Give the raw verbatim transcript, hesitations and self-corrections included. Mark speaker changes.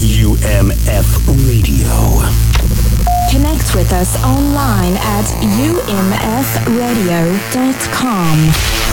Speaker 1: U M F Radio.
Speaker 2: Connect with us online at u m f radio dot com.